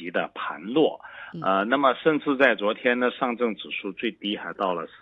急的盘落，那么甚至在昨天呢，上证指数最低还到了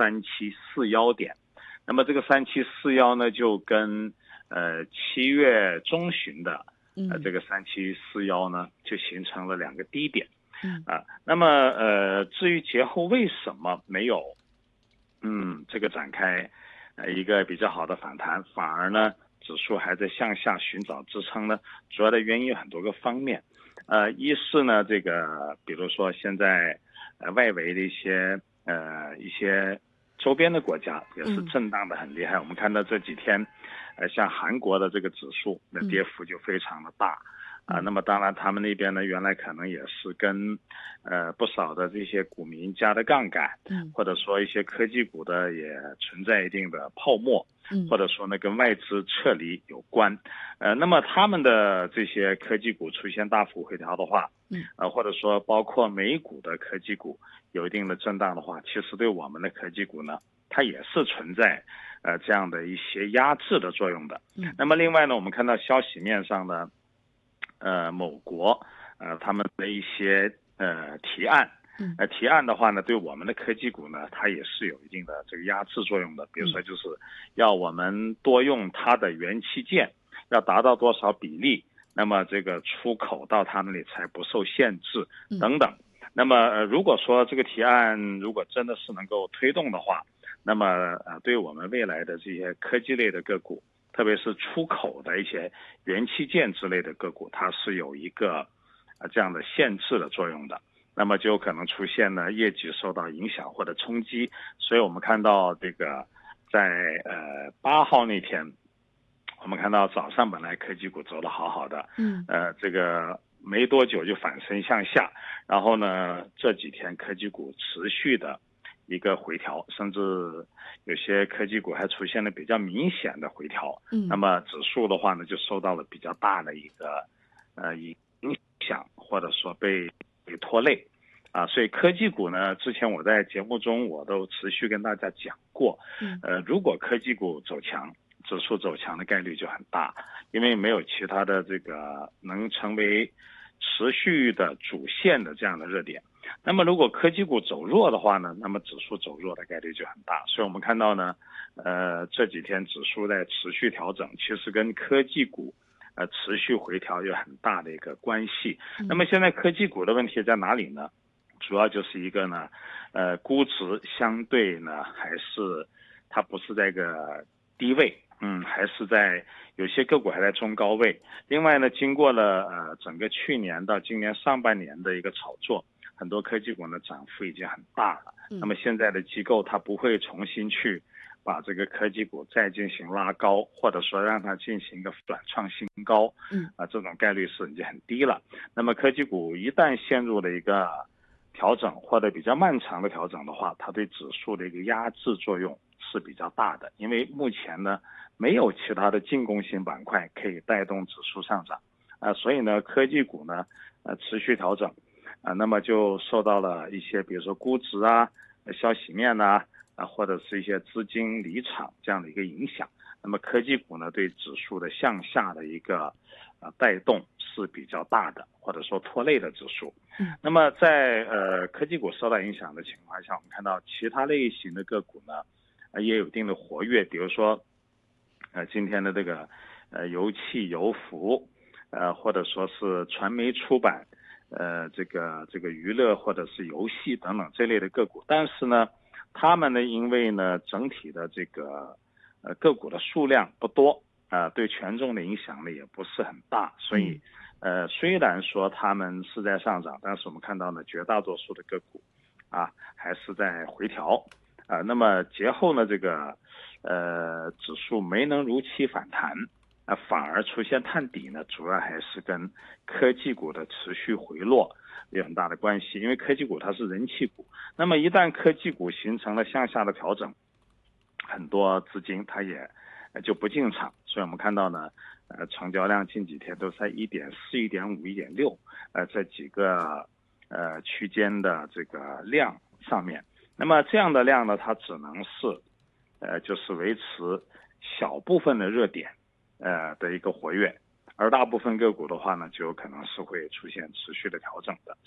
3741点，那么这个3741呢，就跟7月中旬的这个3741呢，就形成了2个低点，那么至于节后为什么没有这个展开一个比较好的反弹，反而呢指数还在向下寻找支撑呢？主要的原因有很多个方面，一是呢这个比如说现在外围的一些周边的国家也是震荡的很厉害，我们看到这几天像韩国的这个指数的跌幅就非常的大。那么当然他们那边呢原来可能也是跟不少的这些股民加的杠杆，或者说一些科技股的也存在一定的泡沫，或者说呢跟外资撤离有关，那么他们的这些科技股出现大幅回调的话，或者说包括美股的科技股有一定的震荡的话，其实对我们的科技股呢它也是存在这样的一些压制的作用的。那么另外呢我们看到消息面上呢某国他们的一些提案，提案的话呢，对我们的科技股呢，它也是有一定的这个压制作用的。比如说，就是要我们多用它的元器件，要达到多少比例，那么这个出口到他那里才不受限制等等。那么如果说这个提案如果真的是能够推动的话，那么对我们未来的这些科技类的个股，特别是出口的一些元器件之类的个股，它是有一个这样的限制的作用的，那么就可能出现呢业绩受到影响或者冲击。所以我们看到这个在8号那天，我们看到早上本来科技股走得好好的，这个没多久就反身向下，然后呢这几天科技股持续的一个回调，甚至有些科技股还出现了比较明显的回调，那么指数的话呢就受到了比较大的一个影响，或者说被拖累所以科技股呢之前我在节目中我都持续跟大家讲过，如果科技股走强，指数走强的概率就很大，因为没有其他的这个能成为持续的主线的这样的热点。那么如果科技股走弱的话呢，那么指数走弱的概率就很大。所以我们看到呢这几天指数在持续调整，其实跟科技股持续回调有很大的一个关系。那么现在科技股的问题在哪里呢？主要就是一个呢估值相对呢还是它不是在一个低位，还是在有些个股还在中高位。另外呢经过了整个去年到今年上半年的一个炒作，很多科技股呢涨幅已经很大了，那么现在的机构它不会重新去把这个科技股再进行拉高，或者说让它进行一个反创新高，这种概率是已经很低了。那么科技股一旦陷入了一个调整或者比较漫长的调整的话，它对指数的一个压制作用是比较大的，因为目前呢没有其他的进攻性板块可以带动指数上涨所以呢科技股呢持续调整那么就受到了一些比如说估值消息面或者是一些资金离场这样的一个影响。那么科技股呢对指数的向下的一个带动是比较大的，或者说拖累的指数。那么在科技股受到影响的情况下，我们看到其他类型的个股呢也有一定的活跃，比如说今天的这个油气油服或者说是传媒出版这个娱乐或者是游戏等等这类的个股，但是呢他们呢因为呢整体的这个个股的数量不多对权重的影响呢也不是很大，所以虽然说他们是在上涨，但是我们看到呢绝大多数的个股还是在回调那么节后呢这个指数没能如期反弹反而出现探底呢，主要还是跟科技股的持续回落有很大的关系。因为科技股它是人气股，那么一旦科技股形成了向下的调整，很多资金它也就不进场，所以我们看到呢成交量近几天都在 1.4 1.5 1.6这几个区间的这个量上面。那么这样的量呢它只能是就是维持小部分的热点的一个活跃，而大部分个股的话呢就有可能是会出现持续的调整的。